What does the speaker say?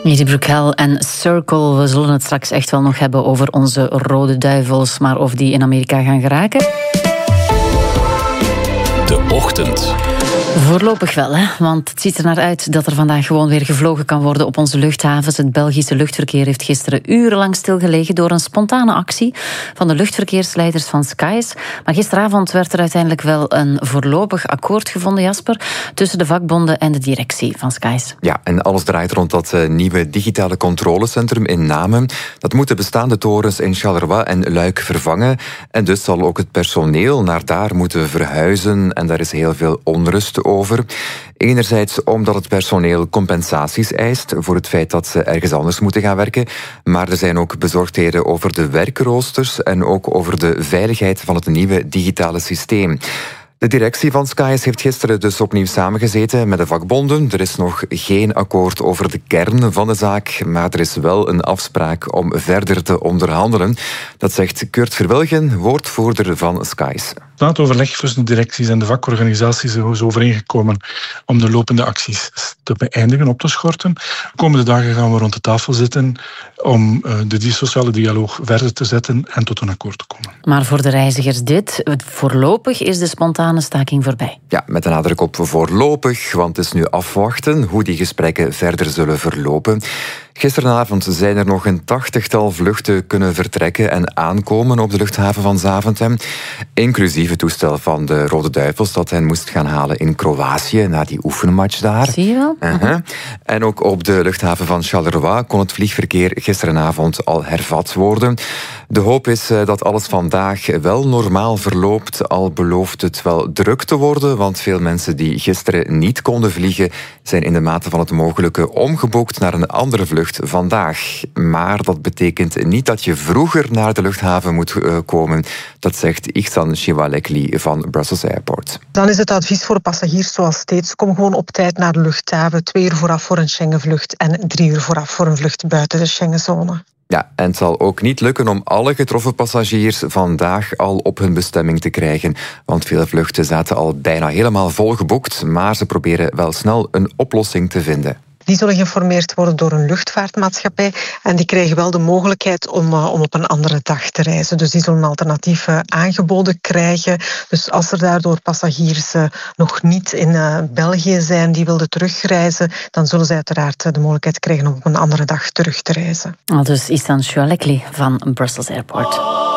Eddie Brookhell en Circle. We zullen het straks echt wel nog hebben over onze Rode Duivels. Maar of die in Amerika gaan geraken? De Ochtend. Voorlopig wel, hè? Want het ziet er naar uit dat er vandaag gewoon weer gevlogen kan worden op onze luchthavens. Het Belgische luchtverkeer heeft gisteren urenlang stilgelegen door een spontane actie van de luchtverkeersleiders van Skies. Maar gisteravond werd er uiteindelijk wel een voorlopig akkoord gevonden, Jasper, tussen de vakbonden en de directie van Skies. Ja, en alles draait rond dat nieuwe digitale controlecentrum in Namen. Dat moet de bestaande torens in Charleroi en Luik vervangen. En dus zal ook het personeel naar daar moeten verhuizen. En daar is heel veel onrust over. Enerzijds omdat het personeel compensaties eist voor het feit dat ze ergens anders moeten gaan werken. Maar er zijn ook bezorgdheden over de werkroosters en ook over de veiligheid van het nieuwe digitale systeem. De directie van Skies heeft gisteren dus opnieuw samengezeten met de vakbonden. Er is nog geen akkoord over de kern van de zaak, maar er is wel een afspraak om verder te onderhandelen. Dat zegt Kurt Verwilgen, woordvoerder van Skies. Na het overleg tussen de directies en de vakorganisaties zijn we overeengekomen om de lopende acties te beëindigen, op te schorten. De komende dagen gaan we rond de tafel zitten om de sociale dialoog verder te zetten en tot een akkoord te komen. Maar voor de reizigers voorlopig is de spontane staking voorbij. Ja, met een nadruk op voorlopig, want het is nu afwachten hoe die gesprekken verder zullen verlopen. Gisteravond zijn er nog een 80-tal vluchten kunnen vertrekken en aankomen op de luchthaven van Zaventem. Inclusief het toestel van de Rode Duivels dat hen moest gaan halen in Kroatië na die oefenmatch daar. Zie je wel? En ook op de luchthaven van Charleroi kon het vliegverkeer gisteravond al hervat worden. De hoop is dat alles vandaag wel normaal verloopt, al belooft het wel druk te worden, want veel mensen die gisteren niet konden vliegen zijn in de mate van het mogelijke omgeboekt naar een andere vlucht vandaag. Maar dat betekent niet dat je vroeger naar de luchthaven moet komen. Dat zegt Ihsan Shivalekli van Brussels Airport. Dan is het advies voor passagiers zoals steeds: kom gewoon op tijd naar de luchthaven, 2 uur vooraf voor een Schengenvlucht en 3 uur vooraf voor een vlucht buiten de Schengenzone. Ja, en het zal ook niet lukken om alle getroffen passagiers vandaag al op hun bestemming te krijgen. Want veel vluchten zaten al bijna helemaal volgeboekt, maar ze proberen wel snel een oplossing te vinden. Die zullen geïnformeerd worden door een luchtvaartmaatschappij en die krijgen wel de mogelijkheid om op een andere dag te reizen. Dus die zullen een alternatief aangeboden krijgen. Dus als er daardoor passagiers nog niet in België zijn die wilden terugreizen, dan zullen zij uiteraard de mogelijkheid krijgen om op een andere dag terug te reizen. Al dus Ihsan Shivalekli van Brussels Airport.